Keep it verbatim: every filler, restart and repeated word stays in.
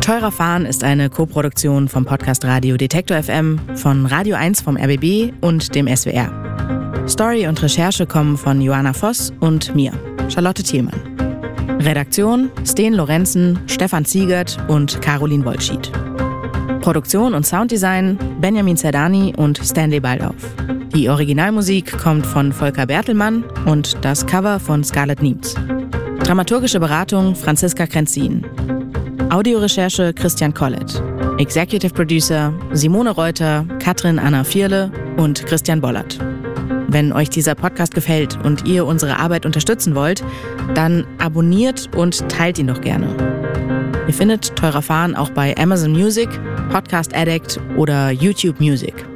Teurer Fahren ist eine Koproduktion vom Podcast Radio Detektor F M, von Radio eins vom R B B und dem S W R. Story und Recherche kommen von Joanna Voss und mir, Charlotte Thielmann. Redaktion Sten Lorenzen, Stefan Ziegert und Caroline Wollschied. Produktion und Sounddesign Benjamin Zerdani und Stanley Baldauf. Die Originalmusik kommt von Volker Bertelmann und das Cover von Scarlett Niemz. Dramaturgische Beratung Franziska Krenzin. Audiorecherche Christian Collett. Executive Producer Simone Reuter, Katrin Anna Vierle und Christian Bollert. Wenn euch dieser Podcast gefällt und ihr unsere Arbeit unterstützen wollt, dann abonniert und teilt ihn doch gerne. Ihr findet Teurer Fahren auch bei Amazon Music, Podcast Addict oder YouTube Music.